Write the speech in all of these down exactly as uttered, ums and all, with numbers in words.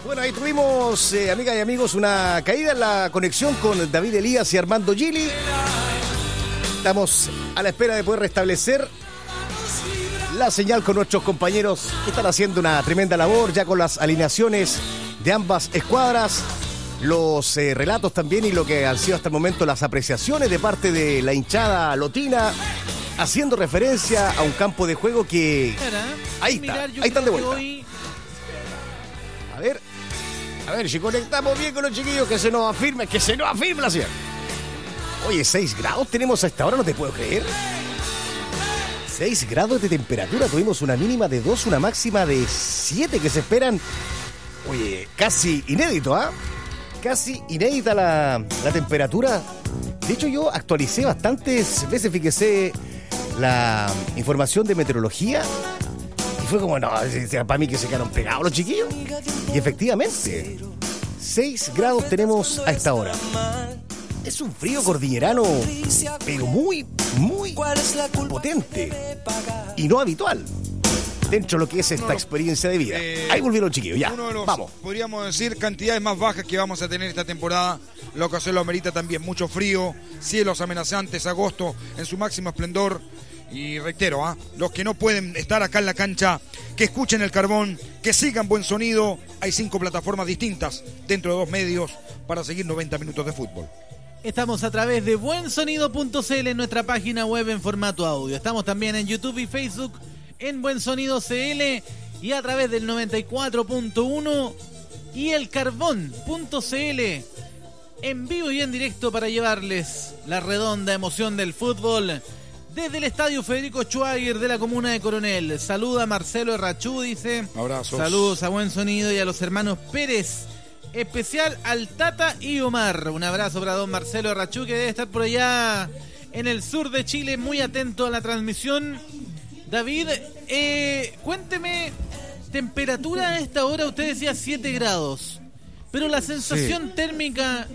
Bueno, ahí tuvimos, eh, amigas y amigos, una caída en la conexión con David Elías y Armando Gili. Estamos a la espera de poder restablecer la señal con nuestros compañeros que están haciendo una tremenda labor ya con las alineaciones de ambas escuadras, los eh, relatos también y lo que han sido hasta el momento las apreciaciones de parte de la hinchada lotina, haciendo referencia a un campo de juego que... Ahí está, ahí están de vuelta. A ver, a ver si conectamos bien con los chiquillos, que se nos afirme, que se nos afirme la señal. Oye, seis grados tenemos a esta hora, no te puedo creer. seis grados de temperatura, tuvimos una mínima de dos, una máxima de siete que se esperan. Oye, casi inédito, ¿ah? ¿eh? Casi inédita la, la temperatura. De hecho, yo actualicé bastantes veces, fíjese, la información de meteorología. Y fue como, no, para mí que se quedaron pegados los chiquillos. Y efectivamente, seis grados tenemos a esta hora. Es un frío cordillerano, pero muy, muy potente y no habitual dentro de lo que es esta experiencia de vida. Eh, Ahí volvieron, chiquillos, ya, uno de los, vamos. Podríamos decir, cantidades más bajas que vamos a tener esta temporada. La ocasión lo amerita también, mucho frío, cielos amenazantes, agosto en su máximo esplendor. Y reitero, ¿eh? los que no pueden estar acá en la cancha, que escuchen el carbón, que sigan Buen Sonido. Hay cinco plataformas distintas dentro de dos medios para seguir noventa minutos de fútbol. Estamos a través de buen sonido punto c l en nuestra página web en formato audio. Estamos también en YouTube y Facebook en Buen Sonido C L y a través del noventa y cuatro punto uno y el carbón punto c l en vivo y en directo para llevarles la redonda emoción del fútbol desde el estadio Federico Schwager de la comuna de Coronel. Saluda a Marcelo Errachú, dice. Abrazos. Saludos a Buen Sonido y a los hermanos Pérez. Especial al Tata y Omar. Un abrazo para don Marcelo Errachú, que debe estar por allá en el sur de Chile, muy atento a la transmisión. David, eh, cuénteme, temperatura a esta hora, usted decía siete grados, pero la sensación sí. térmica...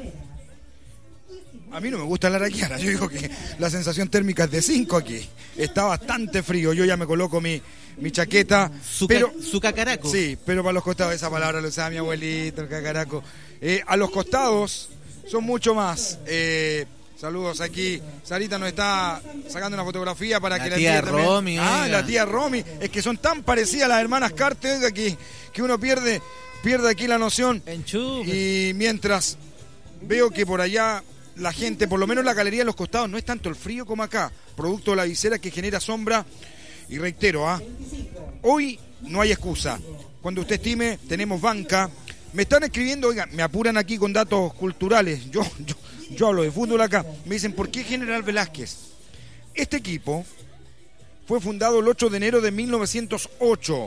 A mí no me gusta la araquiara, yo digo que la sensación térmica es de cinco aquí. Está bastante frío, yo ya me coloco mi, mi chaqueta. Su, pero, ca- su cacaraco. Sí, pero para los costados, esa palabra lo usaba mi abuelito, el cacaraco. Eh, a los costados son mucho más. Eh, saludos aquí. Sarita nos está sacando una fotografía para la que la tía, tía Romy. Ah, la tía Romy. Es que son tan parecidas las hermanas Carter, oiga, que, que uno pierde, pierde aquí la noción. Enchufe. Y mientras veo que por allá... La gente, por lo menos la galería de los costados, no es tanto el frío como acá, producto de la visera que genera sombra. Y reitero, ¿ah? hoy no hay excusa. Cuando usted estime, tenemos banca. Me están escribiendo, oigan, me apuran aquí con datos culturales. Yo, yo, yo hablo de fútbol acá. Me dicen, ¿por qué General Velázquez? Este equipo fue fundado el ocho de enero de mil novecientos ocho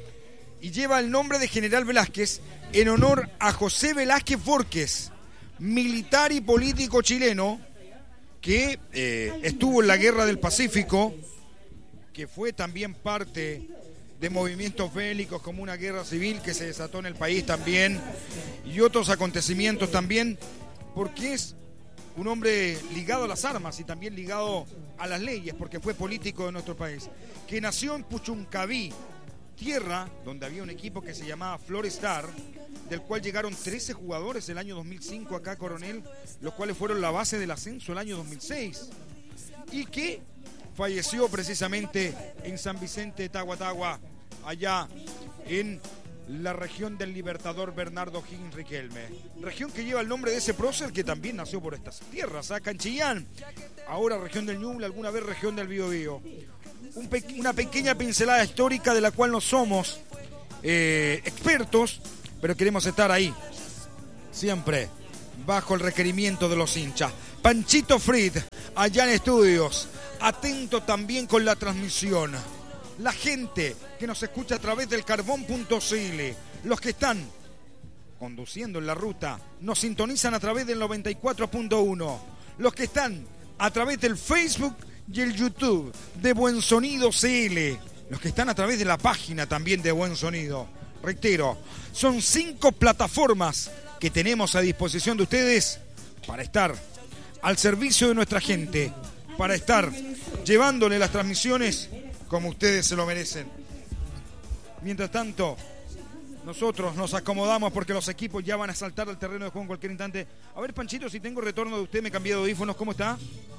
y lleva el nombre de General Velázquez en honor a José Velázquez Borges, militar y político chileno que eh, estuvo en la Guerra del Pacífico, que fue también parte de movimientos bélicos como una guerra civil que se desató en el país también y otros acontecimientos también, porque es un hombre ligado a las armas y también ligado a las leyes, porque fue político de nuestro país, que nació en Puchuncaví, tierra donde había un equipo que se llamaba Florestar, del cual llegaron trece jugadores el año dos mil cinco acá a Coronel, los cuales fueron la base del ascenso el año dos mil seis, y que falleció precisamente en San Vicente de Tahuatahua, allá en la región del Libertador Bernardo Higgins Riquelme, región que lleva el nombre de ese prócer que también nació por estas tierras, acá en Chillán, ahora región del Ñuble, alguna vez región del Biobío. Un pe- una pequeña pincelada histórica de la cual no somos eh, expertos, pero queremos estar ahí, siempre, bajo el requerimiento de los hinchas. Panchito Frid, allá en estudios, atento también con la transmisión. La gente que nos escucha a través del carbón punto c l, los que están conduciendo en la ruta, nos sintonizan a través del noventa y cuatro punto uno. Los que están a través del Facebook y el YouTube de Buen Sonido C L. Los que están a través de la página también de Buen Sonido. Reitero, son cinco plataformas que tenemos a disposición de ustedes para estar al servicio de nuestra gente, para estar llevándole las transmisiones como ustedes se lo merecen. Mientras tanto, Nosotros nos acomodamos porque los equipos ya van a saltar al terreno de juego en cualquier instante. A ver, Panchito, si tengo retorno de usted, me cambié de audífonos, ¿cómo está?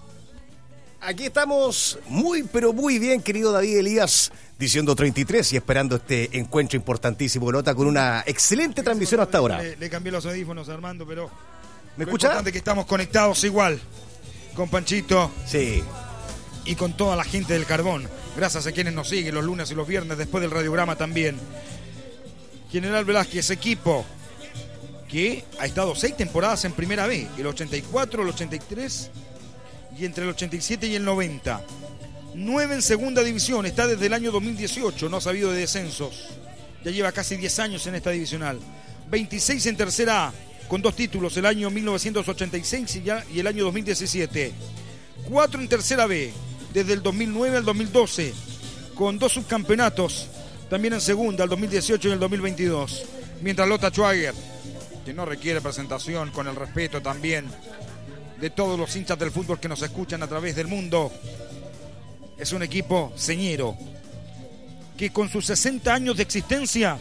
Aquí estamos muy, pero muy bien, querido David Elías, diciendo treinta y tres y esperando este encuentro importantísimo, Lota, con una excelente transmisión hasta ahora. Le, le cambié los audífonos a Armando, pero... ¿Me escucha? Lo importante es que estamos conectados igual con Panchito. Sí. Y con toda la gente del Carbón. Gracias a quienes nos siguen los lunes y los viernes después del radiograma también. General Velázquez, equipo que ha estado seis temporadas en Primera B, el ochenta y cuatro, el ochenta y tres y entre el ochenta y siete y el noventa. nueve en Segunda División, está desde el año dos mil dieciocho, no ha sabido de descensos. Ya lleva casi diez años en esta divisional. veintiséis en Tercera A, con dos títulos, el año mil novecientos ochenta y seis y, ya, y el año dos mil diecisiete. cuatro en Tercera B, desde el dos mil nueve al dos mil doce, con dos subcampeonatos. También en segunda, el dos mil dieciocho y el dos mil veintidós. Mientras Lota Schwager, que no requiere presentación, con el respeto también de todos los hinchas del fútbol que nos escuchan a través del mundo, es un equipo señero que con sus sesenta años de existencia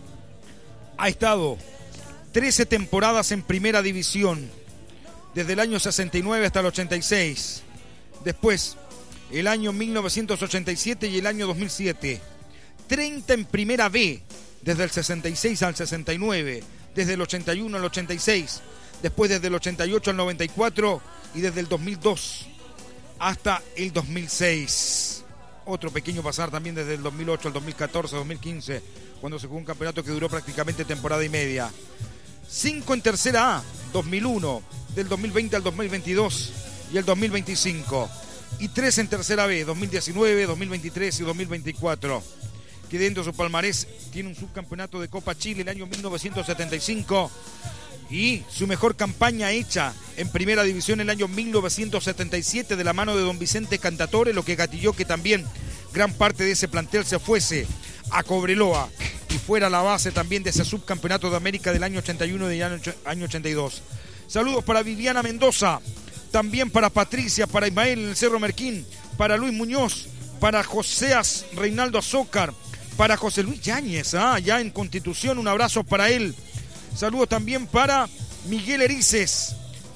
ha estado trece temporadas en Primera División, desde el año sesenta y nueve hasta el ochenta y seis. Después, el año mil novecientos ochenta y siete y el año dos mil siete. treinta en Primera B, desde el sesenta y seis al sesenta y nueve, desde el ochenta y uno al ochenta y seis, después desde el ochenta y ocho al noventa y cuatro y desde el dos mil dos hasta el dos mil seis. Otro pequeño pasar también desde el dos mil ocho al dos mil catorce, dos mil quince, cuando se jugó un campeonato que duró prácticamente temporada y media. cinco en Tercera A, dos mil uno, del dos mil veinte al dos mil veintidós y el dos mil veinticinco. Y tres en Tercera B, dos mil diecinueve, dos mil veintitrés y dos mil veinticuatro. Que dentro de su palmarés tiene un subcampeonato de Copa Chile el año mil novecientos setenta y cinco y su mejor campaña hecha en Primera División el año mil novecientos setenta y siete de la mano de don Vicente Cantatore, lo que gatilló que también gran parte de ese plantel se fuese a Cobreloa y fuera la base también de ese subcampeonato de América del año ochenta y uno y del año ochenta y dos. Saludos para Viviana Mendoza, también para Patricia, para Ismael en el Cerro Merquín, para Luis Muñoz, para Joséas Reinaldo Azócar, para José Luis Yáñez, ah, ya en Constitución, un abrazo para él. Saludos también para Miguel Erices,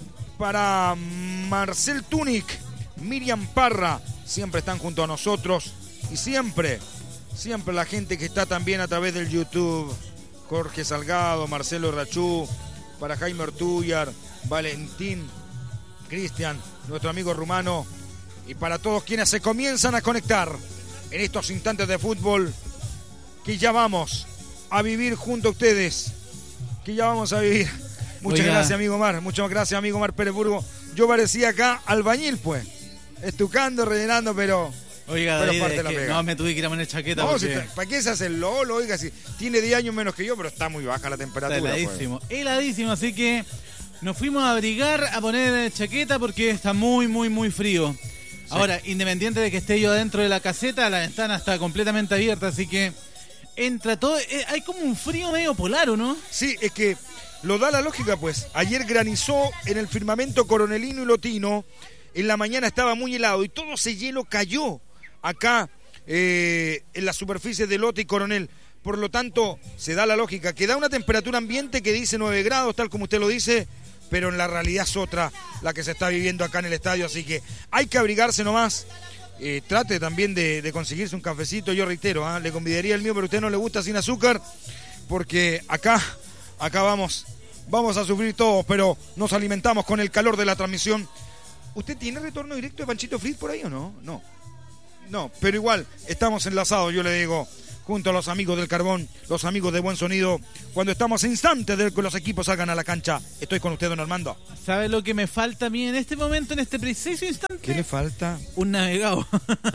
para Marcel Túnic, Miriam Parra, siempre están junto a nosotros y siempre, siempre la gente que está también a través del YouTube, Jorge Salgado, Marcelo Rachú, para Jaime Ortúyar, Valentín, Cristian, nuestro amigo rumano, y para todos quienes se comienzan a conectar en estos instantes de fútbol que ya vamos a vivir junto a ustedes, que ya vamos a vivir. Muchas Oiga. gracias, amigo Mar, muchas gracias, amigo Mar Pérez Burgo. Yo parecía acá albañil, pues, estucando, rellenando, pero... Oiga, pero David, parte es la que pega. no, me tuve que ir a poner chaqueta No, porque si está- ¿para qué se hace el lolo? Oiga, si tiene diez años menos que yo, pero está muy baja la está temperatura. pues. heladísimo. Heladísimo, así que nos fuimos a abrigar, a poner chaqueta porque está muy, muy, muy frío. Ahora, independiente de que esté yo adentro de la caseta, la ventana está completamente abierta, así que entra todo. eh, hay como un frío medio polar, ¿o no? Sí, es que lo da la lógica, pues. Ayer granizó en el firmamento coronelino y lotino. En la mañana estaba muy helado y todo ese hielo cayó acá eh, en la superficie de Lote y Coronel. Por lo tanto, se da la lógica que da una temperatura ambiente que dice nueve grados, tal como usted lo dice, pero en la realidad es otra la que se está viviendo acá en el estadio. Así que hay que abrigarse nomás. Eh, trate también de, de conseguirse un cafecito, yo reitero, ¿eh? Le convidaría el mío, pero a usted no le gusta sin azúcar, porque acá, acá vamos, vamos a sufrir todos, pero nos alimentamos con el calor de la transmisión. ¿Usted tiene retorno directo de Panchito Fritz por ahí o no? No, no, pero igual estamos enlazados, yo le digo, junto a los amigos del Carbón, los amigos de Buen Sonido, cuando estamos a instantes de que los equipos salgan a la cancha. Estoy con usted, don Armando. ¿Sabe lo que me falta a mí en este momento, en este preciso instante? ¿Qué le falta? Un navegado.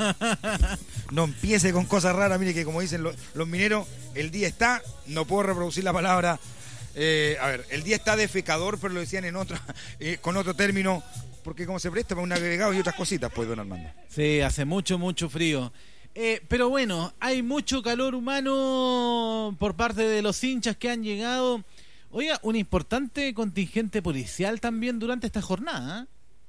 No empiece con cosas raras, mire que como dicen los, los mineros, el día está, no puedo reproducir la palabra, eh, a ver, el día está defecador, pero lo decían en otra, eh, con otro término, porque como se presta para un navegado y otras cositas, pues, don Armando. Sí, hace mucho, mucho frío. Eh, pero bueno, hay mucho calor humano por parte de los hinchas que han llegado. Oiga, un importante contingente policial también durante esta jornada.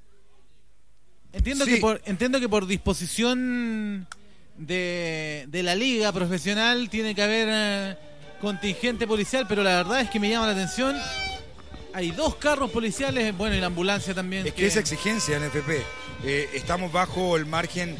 Entiendo, Sí. que por, entiendo que por disposición de, de la liga profesional tiene que haber eh, contingente policial, pero la verdad es que me llama la atención. Hay dos carros policiales, bueno, y la ambulancia también. Es que, que... es exigencia en F P. Eh, estamos bajo el margen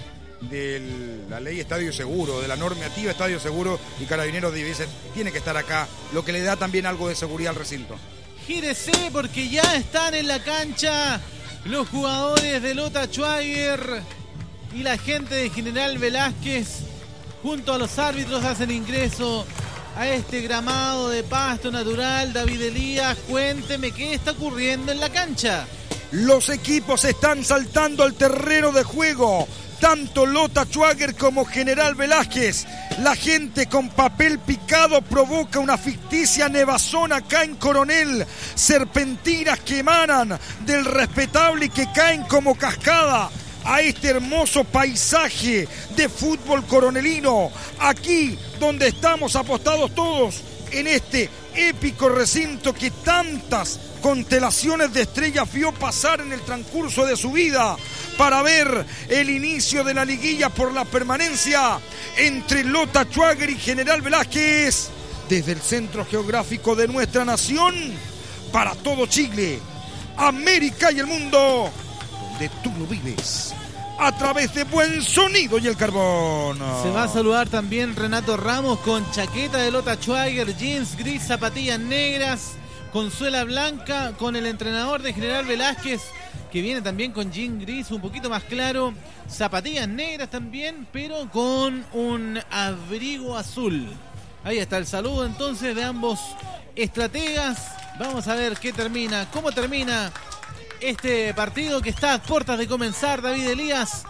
de la ley Estadio Seguro, de la normativa Estadio Seguro, y Carabineros dicen, tiene que estar acá, lo que le da también algo de seguridad al recinto. Gírese porque ya están en la cancha los jugadores de Lota Schwager y la gente de General Velázquez junto a los árbitros hacen ingreso a este gramado de pasto natural. David Elías, cuénteme qué está ocurriendo en la cancha. Los equipos están saltando al terreno de juego, tanto Lota Schwager como General Velázquez. La gente con papel picado provoca una ficticia nevazón acá en Coronel. Serpentinas que emanan del respetable y que caen como cascada a este hermoso paisaje de fútbol coronelino. Aquí donde estamos apostados todos en este épico recinto que tantas constelaciones de estrellas vio pasar en el transcurso de su vida para ver el inicio de la liguilla por la permanencia entre Lota Schwager y General Velázquez, desde el centro geográfico de nuestra nación para todo Chile, América y el mundo, donde tú lo vives a través de Buen Sonido y el Carbón. Se va a saludar también Renato Ramos con chaqueta de Lota Schwager, jeans gris, zapatillas negras, con suela blanca, con el entrenador de General Velázquez, que viene también con jean gris un poquito más claro, zapatillas negras también, pero con un abrigo azul. Ahí está el saludo entonces de ambos estrategas. Vamos a ver qué termina, cómo termina este partido que está a puertas de comenzar. David Elías.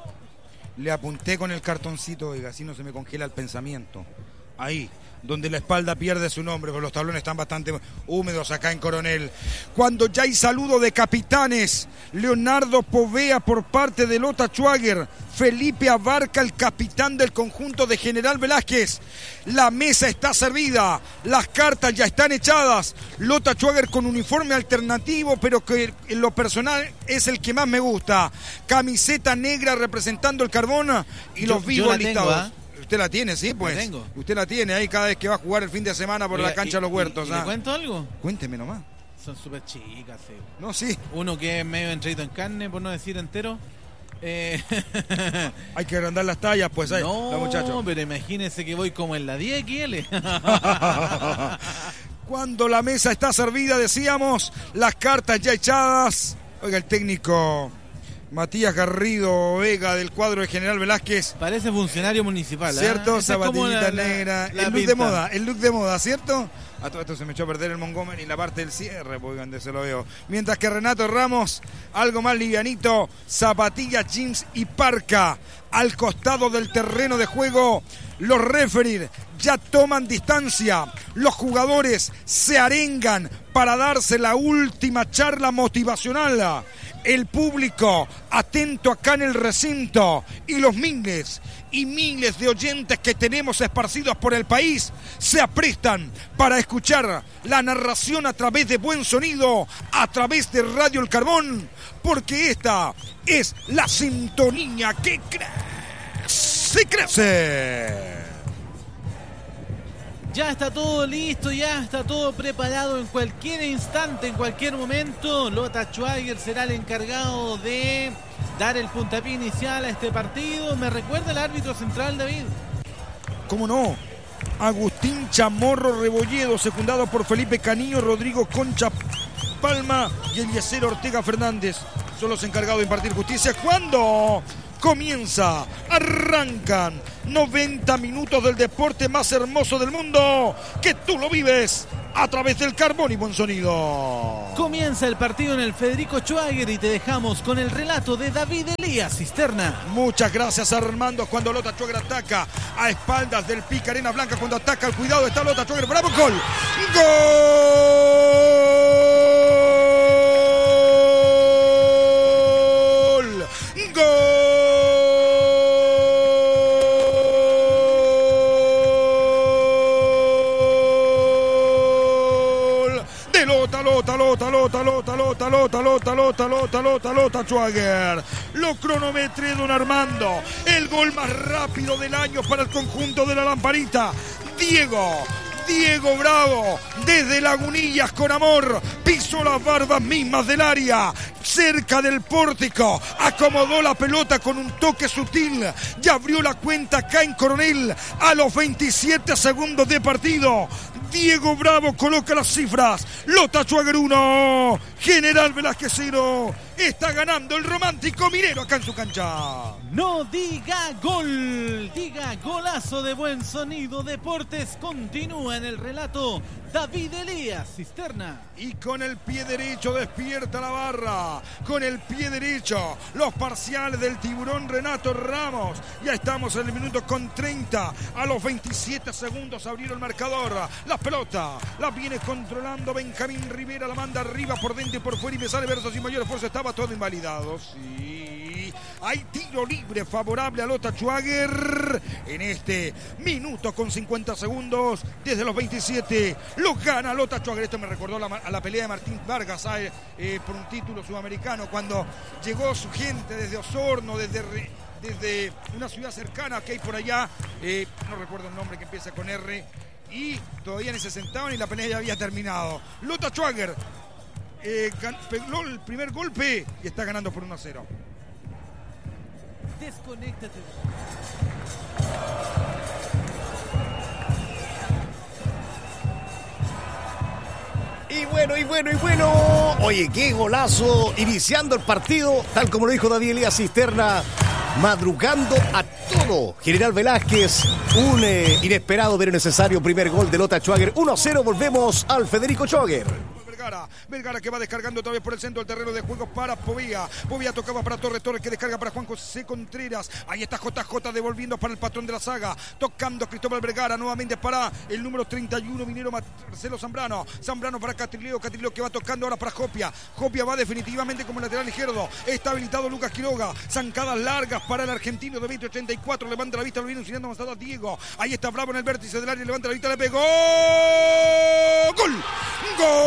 Le apunté con el cartoncito, oiga, así no se me congela el pensamiento. Ahí, donde la espalda pierde su nombre, porque los tablones están bastante húmedos acá en Coronel. Cuando ya hay saludo de capitanes, Leonardo Povea por parte de Lota Schwager, Felipe Abarca, el capitán del conjunto de General Velázquez. La mesa está servida, las cartas ya están echadas. Lota Schwager con uniforme alternativo, pero que en lo personal es el que más me gusta. Camiseta negra representando el Carbón y yo, los vivos listados. Usted la tiene, sí, pues. Tengo. Usted la tiene ahí cada vez que va a jugar el fin de semana por Oiga, la cancha de los Huertos. ¿Y, y, ¿ah? ¿Le cuento algo? Cuénteme nomás. Son súper chicas, sí. No, sí. Uno que es medio entradito en carne, por no decir entero. Eh... Hay que agrandar las tallas, pues, ahí, no, muchachos. Pero imagínese que voy como en la diez equis ele. Cuando la mesa está servida, decíamos, las cartas ya echadas. Oiga, el técnico Matías Garrido Vega del cuadro de General Velázquez. Parece funcionario municipal. ¿Cierto? ¿eh? Zapatillita negra. La, la el look pinta. de moda, el look de moda, ¿cierto? A todo esto se me echó a perder el Montgomery y la parte del cierre, porque donde se lo veo. Mientras que Renato Ramos, algo más livianito, zapatillas, jeans y parca. Al costado del terreno de juego, los referees ya toman distancia. Los jugadores se arengan para darse la última charla motivacional. El público atento acá en el recinto y los miles y miles de oyentes que tenemos esparcidos por el país se aprestan para escuchar la narración a través de Buen Sonido, a través de Radio El Carbón, porque esta es la sintonía que crece y crece. Ya está todo listo, ya está todo preparado. En cualquier instante, en cualquier momento, Lota Schwager será el encargado de dar el puntapié inicial a este partido. ¿Me recuerda el árbitro central, David? ¿Cómo no? Agustín Chamorro Rebolledo, secundado por Felipe Canillo, Rodrigo Concha Palma y Eliezer Ortega Fernández. Son los encargados de impartir justicia. ¿Cuándo? Comienza, arrancan noventa minutos del deporte más hermoso del mundo, que tú lo vives a través del Carbón y Buen Sonido. Comienza el partido en el Federico Schwager y te dejamos con el relato de David Elías Cisterna. Muchas gracias, Armando. Cuando Lota Schwager ataca a espaldas del Pica Arena Blanca, cuando ataca al cuidado está Lota Schwager, bravo, gol, gol, gol. Lota, Lota, Lota, Lota, Lota, Lota, Lota, Lota, Lota, Lota, Lota Schwager. Lo cronometré don Armando. El gol más rápido del año para el conjunto de la Lamparita. Diego Diego Bravo, desde Lagunillas con amor, pisó las barbas mismas del área, cerca del pórtico, acomodó la pelota con un toque sutil, ya abrió la cuenta acá en Coronel a los veintisiete segundos de partido. Diego Bravo coloca las cifras. Lota Schwager uno, General Velázquez cero. Está ganando el romántico minero acá en su cancha. No diga gol, diga golazo de Buen Sonido Deportes. Continúa en el relato David Elías Cisterna. Y con el pie derecho despierta la barra. Con el pie derecho los parciales del tiburón Renato Ramos. Ya estamos en el minuto con treinta. A los veintisiete segundos abrieron el marcador. La pelota la viene controlando Benjamín Rivera. La manda arriba por dentro y por fuera y me sale verso sin mayor esfuerzo. Estaba todo invalidado. Sí. Hay tiro libre favorable a Lota Schwager en este minuto con cincuenta segundos. Desde los veintisiete lo gana Lota Schwager. Esto me recordó la, a la pelea de Martín Vargas eh, eh, por un título sudamericano, cuando llegó su gente desde Osorno, desde, desde una ciudad cercana que hay por allá, eh, no recuerdo el nombre, que empieza con R, y todavía ni se sentaban y la pelea ya había terminado. Lota Schwager eh, pegó el primer golpe y está ganando por uno a cero. Desconéctate. Y bueno, y bueno, y bueno. Oye, qué golazo. Iniciando el partido, tal como lo dijo David Elías Cisterna, madrugando a todo. General Velázquez, un eh, inesperado pero necesario primer gol de Lota Schwager. uno a cero, volvemos al Federico Schwager. Vergara, Vergara que va descargando otra vez por el centro del terreno de juego para Povía. Povía tocaba para Torres, Torres que descarga para Juan José Contreras. Ahí está J J devolviendo para el patrón de la saga. Tocando Cristóbal Vergara nuevamente para el número treinta y uno, minero Marcelo Zambrano. Zambrano para Catrileo, Catrileo que va tocando ahora para Jopia. Jopia va definitivamente como lateral izquierdo. Está habilitado Lucas Quiroga. Zancadas largas para el argentino de veinte ochenta y cuatro. Levanta la vista, lo viene enseñando avanzado a Diego. Ahí está Bravo en el vértice del área. Levanta la vista, le pegó. ¡Gol! ¡Gol!